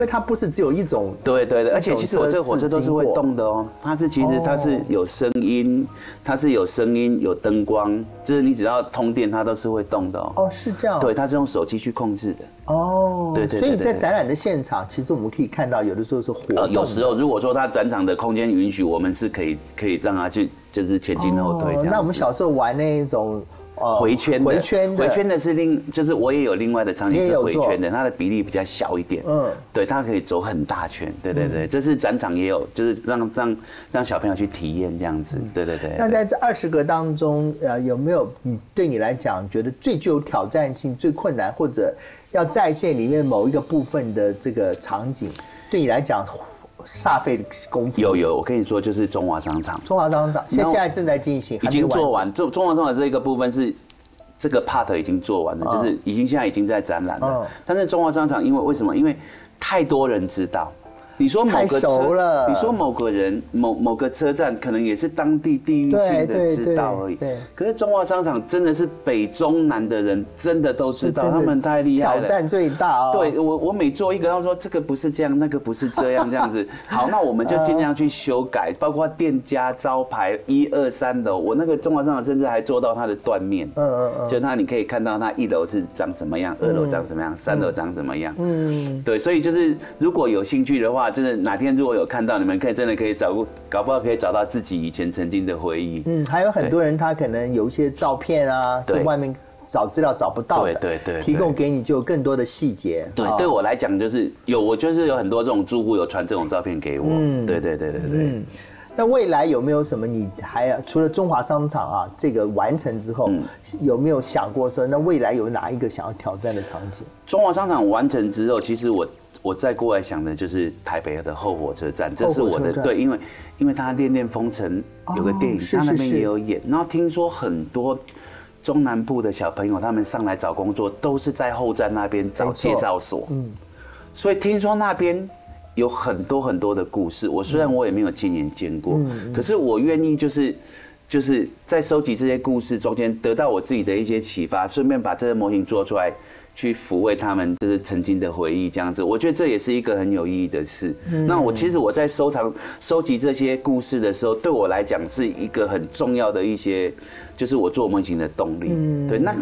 因为它不是只有一种。 对，而且其实我这个火车都是会动的哦，它是有声音，它是有声音有灯光，就是你只要通电它都是会动的哦。 哦，是这样。 对，它是用手机去控制的。 哦， 对， 所以在展览的现场，其实我们可以看到有的时候是活动的。 有时候如果说它展场的空间允许，我们是可以让它去就是前进后退这样。 那我们小时候玩那一种。 回圈的是就是我也有另外的场景是回圈的，它的比例比较小一点。对，它可以走很大圈。对，这是展场也有，就是让小朋友去体验这样子。对。 那在这20个当中，有没有对你来讲觉得最具有挑战性、最困难，或者要再现里面某一个部分的这个场景，对你来讲？煞费功夫有，我跟你说，就是中华商场。 中华商场现在正在进行， 已经做完。中华商场这个部分是这个 part 已经做完了，就是现在已经在展览了。但是中华商场为什么？因为太多人知道。你说某个车，你说某个人某个车站，可能也是当地地域性的知道而已。可是中华商场真的是北中南的人真的都知道，他们太厉害了， 挑战最大哦。 对，我每做一个，他们说这个不是这样，那个不是这样，这样子。好，那我们就尽量去修改，包括店家招牌1、2、3楼，我那个中华商场甚至还做到它的断面。就你可以看到它1楼是长什么样，2楼长什么样，3楼长什么样。对，所以就是如果有兴趣的话。就是哪天如果有看到，你们真的可以搞不好可以找到自己以前曾经的回忆。 还有很多人他可能有一些照片啊，是外面找资料找不到的， 对， 提供给你就有更多的细节。 对我来讲就是我就是有很多这种住户有传这种照片给我。对。 那未来有没有什么你除了中华商场这个完成之后，有没有想过说，那未来有哪一个想要挑战的场景？ 中华商场完成之后，其实我再过来想的就是台北的后火车站，这是我的对，因为他《恋恋风尘》有个电影，他那边也有演，然后听说很多中南部的小朋友他们上来找工作都是在后站那边找介绍所，所以听说那边有很多很多的故事。虽然我也没有亲眼见过，可是我愿意就是在收集这些故事中间得到我自己的一些启发，顺便把这个模型做出来。去抚慰他们就是曾经的回忆，这样子，我觉得这也是一个很有意义的事。那其实我在收集这些故事的时候，对我来讲是一个很重要的一些，就是我做模型的动力。对，那